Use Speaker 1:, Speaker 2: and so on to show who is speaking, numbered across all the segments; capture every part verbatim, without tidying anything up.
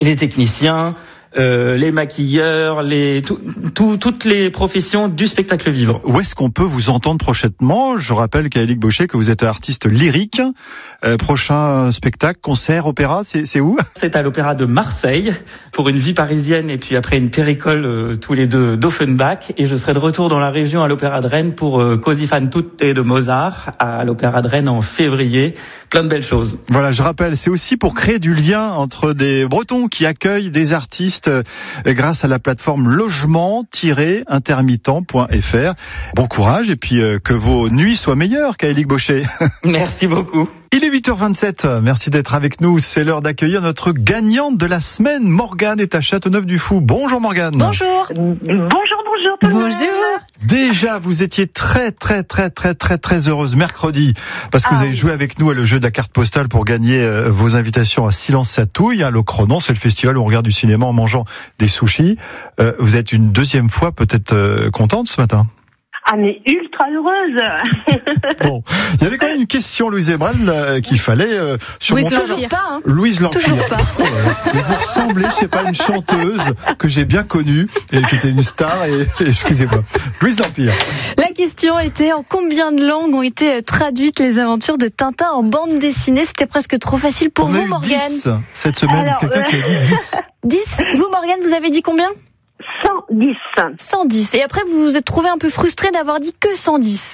Speaker 1: les techniciens, Euh, les maquilleurs, les tout, tout, toutes les professions du spectacle vivant.
Speaker 2: Où est-ce qu'on peut vous entendre prochainement ? Je rappelle Kaélique Baucher que vous êtes artiste lyrique. Euh, prochain spectacle, concert, opéra, c'est, c'est où ?
Speaker 1: C'est à l'Opéra de Marseille pour une vie parisienne et puis après une péricole euh, tous les deux d'Offenbach. Et je serai de retour dans la région à l'Opéra de Rennes pour euh, Così fan tutte de Mozart à l'Opéra de Rennes en février. Plein de belles choses.
Speaker 2: Voilà, je rappelle, c'est aussi pour créer du lien entre des Bretons qui accueillent des artistes euh, grâce à la plateforme logement tiret intermittent point f r. Bon courage et puis euh, que vos nuits soient meilleures, Kaélique Baucher.
Speaker 1: Merci beaucoup.
Speaker 2: Il est huit heures vingt-sept, merci d'être avec nous. C'est l'heure d'accueillir notre gagnante de la semaine. Morgane est à Châteauneuf-du-Fou. Bonjour Morgane.
Speaker 3: Bonjour.
Speaker 4: Bonjour, bonjour tout le monde.
Speaker 3: Bonjour.
Speaker 2: Déjà, vous étiez très, très, très, très, très, très heureuse mercredi parce que ah, vous avez joué avec nous à le jeu de la carte postale pour gagner euh, vos invitations à Silence ça touille, à l'Ocronan. C'est le festival où on regarde du cinéma en mangeant des sushis. Euh, vous êtes une deuxième fois peut-être euh, contente ce matin ?
Speaker 4: Ah mais ultra heureuse.
Speaker 2: Bon, il y avait quand même une question, Louise Ebrel, euh, qu'il fallait euh, surmonter.
Speaker 3: Louise L'Empire. Pas, hein.
Speaker 2: Louise L'Empire.
Speaker 3: Toujours pas.
Speaker 2: Oh, euh, vous ressemblez, je sais pas, une chanteuse que j'ai bien connue et qui était une star. Et, et excusez-moi, Louise L'Empire.
Speaker 3: La question était en combien de langues ont été traduites les aventures de Tintin en bande dessinée ? C'était presque trop facile pour
Speaker 2: On
Speaker 3: vous,
Speaker 2: a eu
Speaker 3: Morgane.
Speaker 2: dix cette semaine.
Speaker 4: Alors,
Speaker 2: quelqu'un
Speaker 4: euh...
Speaker 2: qui a dit dix.
Speaker 3: dix. Vous, Morgane, vous avez dit combien ?
Speaker 4: cent dix.
Speaker 3: cent dix. Et après, vous vous êtes trouvé un peu frustré d'avoir dit que cent dix.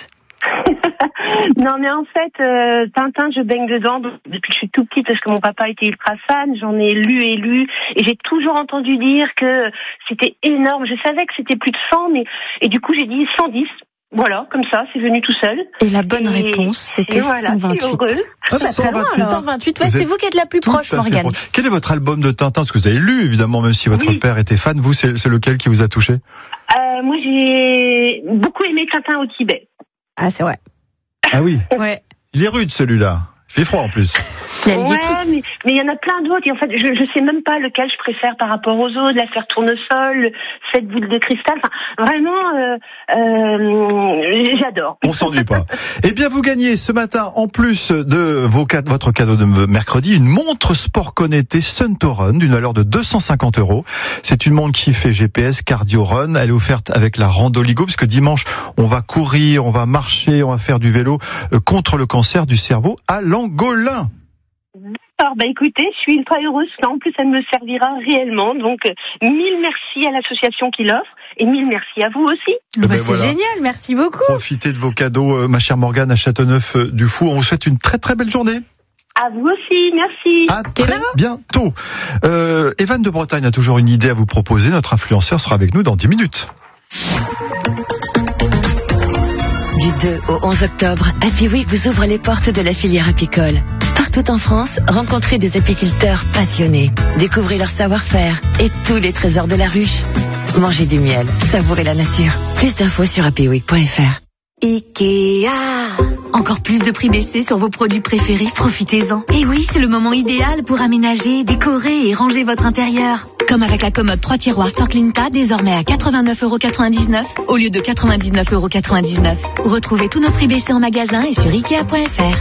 Speaker 4: Non mais en fait, euh, Tintin, je baigne dedans depuis que je suis tout petite parce que mon papa était ultra fan. J'en ai lu et lu et j'ai toujours entendu dire que c'était énorme. Je savais que c'était plus de cent, mais et du coup j'ai dit cent dix. Voilà, comme ça, c'est venu tout seul.
Speaker 3: Et la bonne et... réponse, c'était
Speaker 4: voilà,
Speaker 3: cent vingt-huit.
Speaker 2: Ah, bah,
Speaker 3: cent vingt-huit. cent vingt-huit, ouais,
Speaker 2: vous
Speaker 3: c'est vous qui êtes la plus proche, Morgane.
Speaker 2: Proche. Quel est votre album de Tintin ? Parce que vous avez lu, évidemment, même si votre oui. père était fan. Vous, c'est, c'est lequel qui vous a touché ?
Speaker 4: euh, Moi, j'ai beaucoup aimé Tintin au Tibet.
Speaker 3: Ah, c'est vrai.
Speaker 2: Ah oui.
Speaker 3: Ouais.
Speaker 2: Il est rude, celui-là. Il fait froid, en plus.
Speaker 4: Ouais, mais mais il y en a plein d'autres. Et en fait, je je sais même pas lequel je préfère par rapport aux autres. L'affaire Tournesol, cette boule de cristal. Enfin, vraiment, euh, euh, j'adore.
Speaker 2: On s'ennuie pas. Eh bien, vous gagnez ce matin, en plus de vos votre cadeau de mercredi, une montre sport connectée Sunto-Run d'une valeur de deux cent cinquante euros. C'est une montre qui fait G P S cardio run. Elle est offerte avec la Randoligo, parce que dimanche, on va courir, on va marcher, on va faire du vélo contre le cancer du cerveau à Langolin.
Speaker 4: Alors, bah écoutez, je suis ultra heureuse. En plus, elle me servira réellement. Donc, euh, mille merci à l'association qui l'offre et mille merci à vous aussi.
Speaker 3: Bah, ben c'est voilà. Génial, merci beaucoup.
Speaker 2: Profitez de vos cadeaux, euh, ma chère Morgane, à Châteauneuf-du-Fou. On vous souhaite une très très belle journée.
Speaker 4: À vous aussi, merci.
Speaker 2: À très bientôt. Euh, Evan de Bretagne a toujours une idée à vous proposer. Notre influenceur sera avec nous dans dix minutes.
Speaker 5: Du deux au onze octobre, Happy Week vous ouvre les portes de la filière apicole. Partout en France, rencontrez des apiculteurs passionnés. Découvrez leur savoir-faire et tous les trésors de la ruche. Mangez du miel, savourez la nature. Plus d'infos sur happy week point f r.
Speaker 6: Ikea. Encore plus de prix baissés sur vos produits préférés, profitez-en. Et oui, c'est le moment idéal pour aménager, décorer et ranger votre intérieur. Comme avec la commode trois tiroirs Storklinta, désormais à quatre-vingt-neuf euros quatre-vingt-dix-neuf au lieu de quatre-vingt-dix-neuf euros quatre-vingt-dix-neuf. Retrouvez tous nos prix baissés en magasin et sur ikea point f r.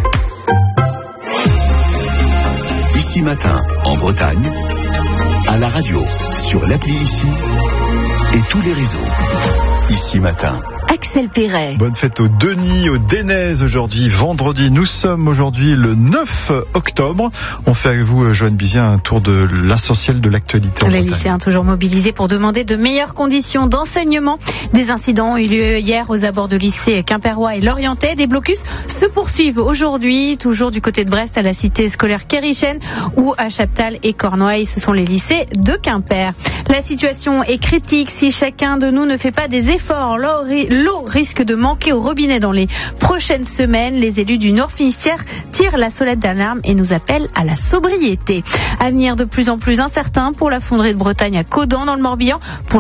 Speaker 7: Ici Matin, en Bretagne, à la radio, sur l'appli Ici et tous les réseaux. Ici Matin.
Speaker 6: Axel Perret.
Speaker 2: Bonne fête aux Denis, aux Dénaises aujourd'hui, vendredi. Nous sommes aujourd'hui le neuf octobre. On fait avec vous, Joanne Bizien, un tour de l'essentiel de l'actualité en
Speaker 3: Les
Speaker 2: Bretagne.
Speaker 3: lycéens toujours mobilisés pour demander de meilleures conditions d'enseignement. Des incidents ont eu lieu hier aux abords de lycées quimpérois et lorientais. Des blocus se poursuivent aujourd'hui, toujours du côté de Brest, à la cité scolaire Kérichen ou à Chaptal et Cornouailles. Ce sont les lycées de Quimper. La situation est critique si chacun de nous ne fait pas des efforts. L'eau risque de manquer au robinet dans les prochaines semaines. Les élus du Nord Finistère tirent la sonnette d'alarme et nous appellent à la sobriété. Avenir de plus en plus incertain pour la fonderie de Bretagne à Caudan dans le Morbihan. Pour l'instant,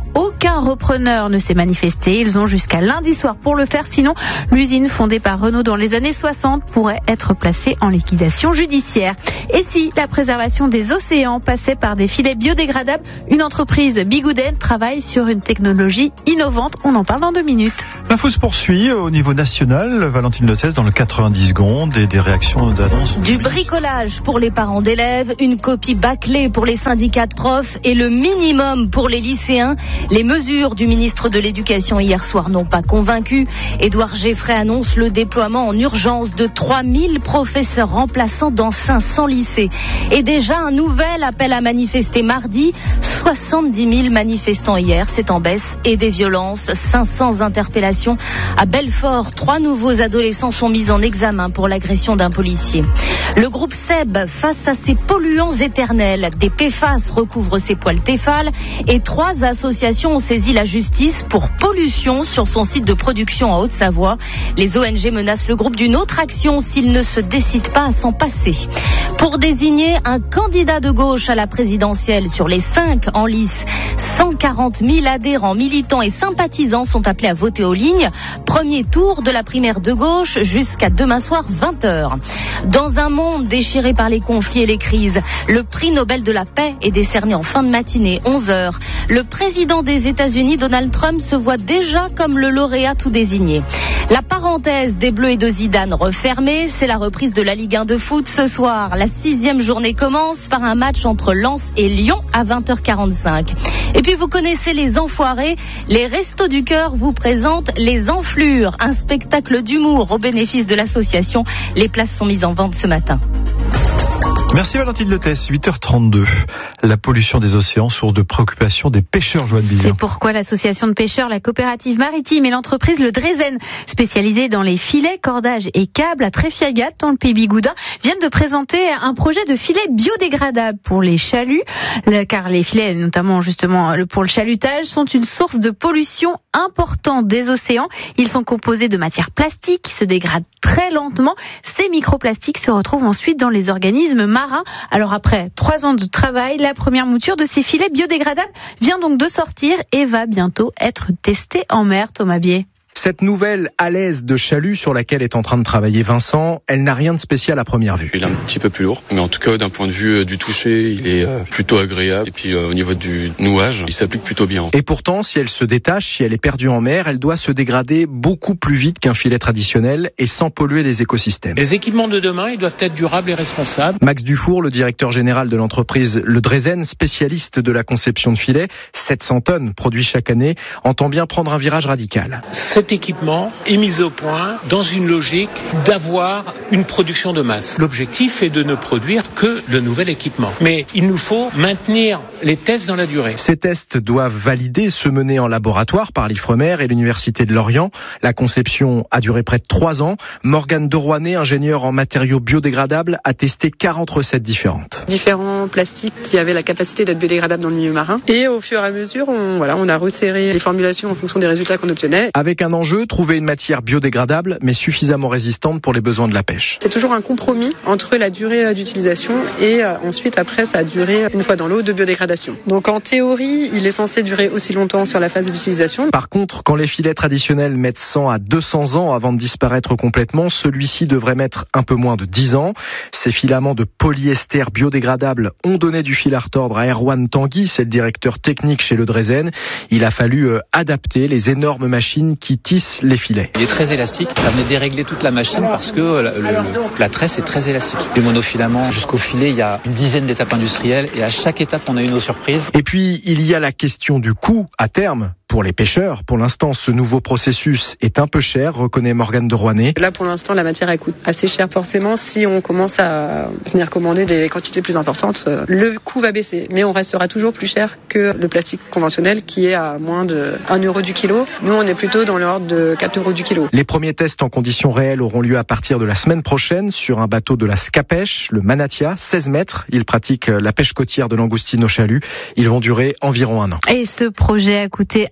Speaker 3: Aucun repreneur ne s'est manifesté. Ils ont jusqu'à lundi soir pour le faire. Sinon, l'usine fondée par Renault dans les années soixante pourrait être placée en liquidation judiciaire. Et si la préservation des océans passait par des filets biodégradables, une entreprise bigouden travaille sur une technologie innovante. On en parle dans deux minutes.
Speaker 2: L'info se poursuit au niveau national. Valentine Lotès dans le quatre-vingt-dix secondes et des réactions d'annonces.
Speaker 8: Du bricolage pour les parents d'élèves, une copie bâclée pour les syndicats de profs et le minimum pour les lycéens. Les mesures du ministre de l'Éducation hier soir n'ont pas convaincu. Édouard Geffray annonce le déploiement en urgence de trois mille professeurs remplaçants dans cinq cents lycées. Et déjà un nouvel appel à manifester mardi. soixante-dix mille manifestants hier, c'est en baisse. Et des violences, cinq cents interpellations. À Belfort, trois nouveaux adolescents sont mis en examen pour l'agression d'un policier. Le groupe Seb, face à ces polluants éternels, des P F A S recouvrent ses poils Tefal et trois associations ont saisi la justice pour pollution sur son site de production en Haute-Savoie. Les O N G menacent le groupe d'une autre action s'il ne se décide pas à s'en passer. Pour désigner un candidat de gauche à la présidentielle sur les cinq en lice, cent quarante mille adhérents, militants et sympathisants sont appelés à voter aux lignes. Premier tour de la primaire de gauche jusqu'à demain soir vingt heures. Dans un monde déchiré par les conflits et les crises, le prix Nobel de la paix est décerné en fin de matinée, onze heures. Le président des États-Unis, Donald Trump, se voit déjà comme le lauréat tout désigné. La parenthèse des Bleus et de Zidane refermée, c'est la reprise de la Ligue un de foot ce soir. La sixième journée commence par un match entre Lens et Lyon à vingt heures quarante-cinq. Et puis vous connaissez les enfoirés, les Restos du Cœur vous présentent les Enflures, un spectacle d'humour au bénéfice de l'association. Les places sont mises en vente ce matin.
Speaker 2: Merci Valentine Lotès, huit heures trente-deux. La pollution des océans, source de préoccupation des pêcheurs, Joanne Billon.
Speaker 3: C'est pourquoi l'association de pêcheurs, la coopérative maritime et l'entreprise Le Drezen, spécialisée dans les filets, cordages et câbles à Tréfiagat, dans le pays bigoudin, viennent de présenter un projet de filet biodégradable pour les chaluts, car les filets, notamment justement pour le chalutage, sont une source de pollution importante des océans. Ils sont composés de matières plastiques qui se dégradent très lentement. Ces microplastiques se retrouvent ensuite dans les organismes marins. Alors après trois ans de travail, la première mouture de ces filets biodégradables vient donc de sortir et va bientôt être testée en mer. Thomas Bier.
Speaker 9: Cette nouvelle alaise de chalut sur laquelle est en train de travailler Vincent, elle n'a rien de spécial à première vue.
Speaker 10: Il est un petit peu plus lourd, mais en tout cas d'un point de vue du toucher, il est euh, plutôt agréable. Et puis euh, au niveau du nouage, il s'applique plutôt bien.
Speaker 9: Et pourtant, si elle se détache, si elle est perdue en mer, elle doit se dégrader beaucoup plus vite qu'un filet traditionnel et sans polluer les écosystèmes.
Speaker 11: Les équipements de demain, ils doivent être durables et responsables.
Speaker 9: Max Dufour, le directeur général de l'entreprise Le Drezen, spécialiste de la conception de filets, sept cents tonnes produits chaque année, entend bien prendre un virage radical.
Speaker 11: Cet équipement est mis au point dans une logique d'avoir une production de masse. L'objectif est de ne produire que le nouvel équipement. Mais il nous faut maintenir les tests dans la durée.
Speaker 9: Ces tests doivent valider, se mener en laboratoire par l'Ifremer et l'Université de Lorient. La conception a duré près de trois ans. Morgane Derouanet, ingénieure en matériaux biodégradables, a testé quarante recettes différentes.
Speaker 12: Différents plastiques qui avaient la capacité d'être biodégradables dans le milieu marin. Et au fur et à mesure, on, voilà, on a resserré les formulations en fonction des résultats qu'on obtenait.
Speaker 9: Avec un enjeu, trouver une matière biodégradable mais suffisamment résistante pour les besoins de la pêche.
Speaker 12: C'est toujours un compromis entre la durée d'utilisation et euh, ensuite après sa durée une fois dans l'eau de biodégradation. Donc en théorie, il est censé durer aussi longtemps sur la phase d'utilisation.
Speaker 9: Par contre, quand les filets traditionnels mettent cent à deux cents ans avant de disparaître complètement, celui-ci devrait mettre un peu moins de dix ans. Ces filaments de polyester biodégradables ont donné du fil à retordre à Erwan Tanguy, c'est le directeur technique chez Le Drezen. Il a fallu euh, adapter les énormes machines qui tissent les filets.
Speaker 13: Il est très élastique, ça venait dérégler toute la machine parce que le, le, la tresse est très élastique. Du monofilament jusqu'au filet, il y a une dizaine d'étapes industrielles et à chaque étape, on a une autre surprise.
Speaker 9: Et puis, il y a la question du coût à terme. Pour les pêcheurs, pour l'instant, ce nouveau processus est un peu cher, reconnaît Morgane Derouanet.
Speaker 12: Là, pour l'instant, la matière elle coûte assez cher forcément. Si on commence à venir commander des quantités plus importantes, le coût va baisser. Mais on restera toujours plus cher que le plastique conventionnel qui est à moins de un euro du kilo. Nous, on est plutôt dans l'ordre de quatre euros du kilo.
Speaker 9: Les premiers tests en conditions réelles auront lieu à partir de la semaine prochaine sur un bateau de la Scapèche, le Manatia, seize mètres. Ils pratiquent la pêche côtière de langoustine au chalut. Ils vont durer environ un an.
Speaker 3: Et ce projet a coûté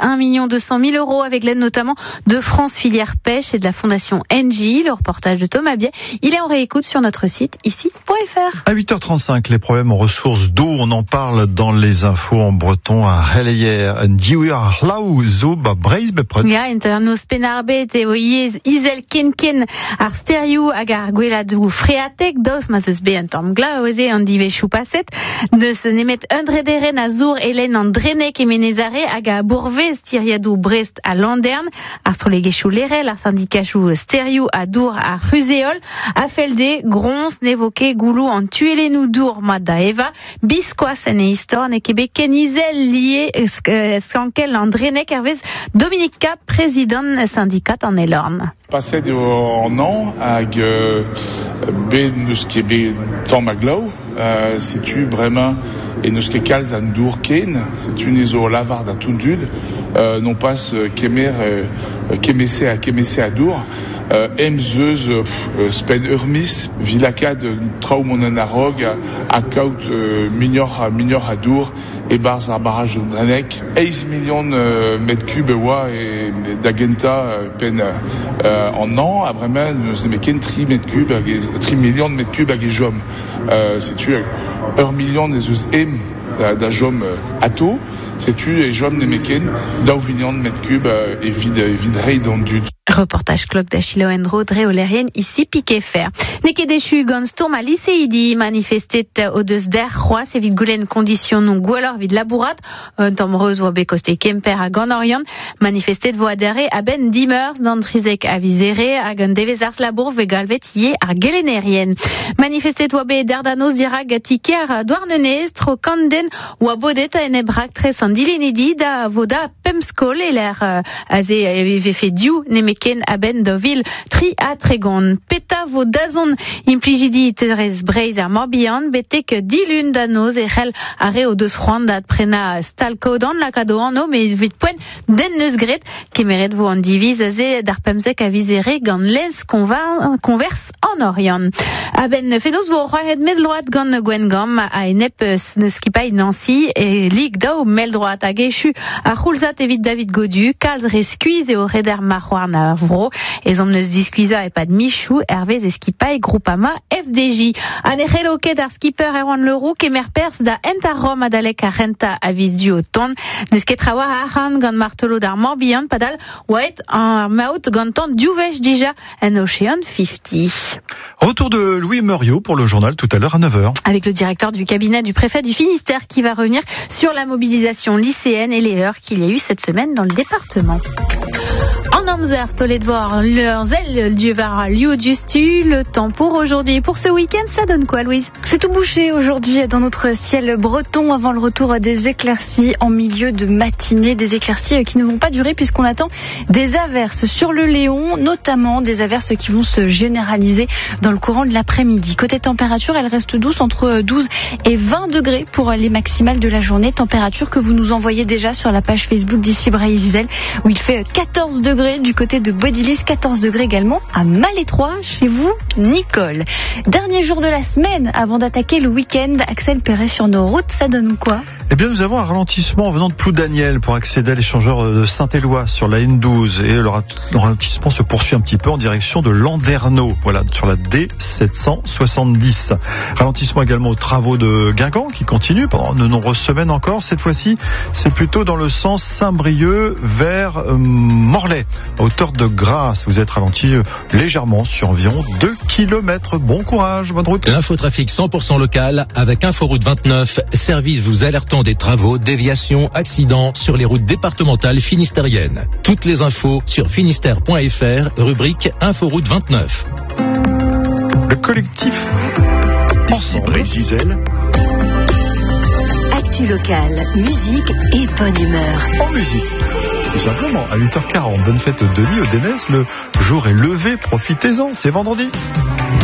Speaker 3: un million deux cent mille euros avec l'aide notamment de France Filière Pêche et de la Fondation Engie. Le reportage de Thomas Biet, il est en réécoute sur notre site ici point f r.
Speaker 2: À huit heures trente-cinq, les problèmes en ressources d'eau, on en parle dans les infos en breton à Hellier. Diwer lau zo ba breiz bepret.
Speaker 3: Ja, inter nos penarbet e oiez izel kenken ar steriou hag ar gweladou freatek dos ma zeus be un tamm gla oze an divechou paset deus nemet undrederen a zour elen an drenek e menezare hag a bourvez tiriadou Brest a Landern ar strolegechou lerel ar syndikachou steriou a dour a ruzeol a felde grons nevoke goulou an tuelenou dour mat da eva biskoaz en e istor ne kebe ken izel lié skankel an drenek ervez Dominique Cap, président syndicat en Elorn.
Speaker 14: Passé en an hag be neus ket be tamm a glav, setu bremañ e neus ket kalz an dour ken, setu ne zo lavar da tondud, non pas kemer kemese a kemese a dour, em zeus spen urmis, vilakad traoù mon an arog a kaout mignor mignor a dour e barz ar barrage drenek, eiz million mètres cubes oa e da genta pen en an, a bremañ neus eme ken tri mètres cubes, tri million mètres cubes hag e jom. Setu ur million ne zeus em da jom ato, setu e jom ne meken daou million mètres cubes e vid vid reid an dud.
Speaker 3: Reportage Cloc d'Achille Endro, Dréolérien, ici piqué fer. Neke déchu gant stourm a lycéidi manifestet o deus der c'hoaz evit goulenn condition non gwellor vid labourat, un tamm reuz oa bet koste kemper a gant orion, manifestet vo adere a ben dimeurs d'an trizek a vizere hag an devez ars labour ve galvet ie ar gelenerien. Manifestet oa bet derdanoz dirag a tiker a douarnenez tro kanden oa bodet a ene brak tres an dilenedi da voda pemskol e l'air a ze eve fe diou ne ken a ben do vil tri a tregon. Peta vo dazon implijidi teurez breiz ar Morbihan betek dilun da noz e c'hell are o deus c'hoant prena stalkodan lakado an o me vit poen den neus gret kemeret vo an diviz a ze d'ar pemzek a vizere gant lez konvers an orion. A ben fedoz vo c'hoaret meldroat gant gwen gam a enep neus kipay Nancy e lig dao meldroat a gechu a c'houlzat evit David Godu kalz reskuiz e o reder marroar na vro, ez om neus diskuiza e pad michou, Hervé Eskipay, Groupama, F D J. An e c'heloket ar skipper Erwan Leroux, kemer pers da enta rom adalek a renta a viz du o ton, neus ket traoar a ran gant martelo d'ar Morbihan, padal, oaet an maout gantan diouvezh dija en Ocean cinquante.
Speaker 2: Retour de Louis Muriot pour le journal tout à l'heure à neuf heures.
Speaker 3: Avec le directeur du cabinet du préfet du Finistère qui va revenir sur la mobilisation lycéenne et les heures qu'il y a eu cette semaine dans le département. En Amzer, Toledvoir, leurs ailes du var lieu du stu, le temps pour aujourd'hui. Pour ce week-end, ça donne quoi, Louise?
Speaker 15: C'est tout bouché aujourd'hui dans notre ciel breton avant le retour des éclaircies en milieu de matinée. Des éclaircies qui ne vont pas durer puisqu'on attend des averses sur le Léon, notamment des averses qui vont se généraliser dans le courant de l'après-midi. Côté température, elle reste douce entre douze et vingt degrés pour les maximales de la journée. Température que vous nous envoyez déjà sur la page Facebook d'ici Brésil où il fait quatorze degrés du côté de Bodilis, quatorze degrés également à Malétroit, chez vous, Nicole. Dernier jour de la semaine avant d'attaquer le week-end. Axel Perret sur nos routes, ça donne quoi?
Speaker 2: Eh bien, nous avons un ralentissement en venant de Ploudaniel pour accéder à l'échangeur de Saint-Éloi sur la N douze. Et le ralentissement se poursuit un petit peu en direction de Landerneau. Voilà, sur la D sept cent soixante-dix. Ralentissement également aux travaux de Guingamp qui continuent pendant de nombreuses semaines encore. Cette fois-ci, c'est plutôt dans le sens Saint-Brieuc vers euh, Morlaix, à hauteur de Grasse. Vous êtes ralenti euh, légèrement sur environ deux kilomètres. Bon courage, bonne route.
Speaker 16: L'infotrafic cent pour cent local avec Inforoute vingt-neuf, service vous alertant des travaux, déviations, accidents sur les routes départementales finistériennes. Toutes les infos sur finistère point f r, rubrique Inforoute vingt-neuf.
Speaker 2: Le collectif
Speaker 7: Ici Brésil.
Speaker 5: Actu locale, musique et bonne humeur.
Speaker 2: En musique, tout simplement, à huit heures quarante. Bonne fête de Denis au Dénès. Le jour est levé, profitez-en, c'est vendredi.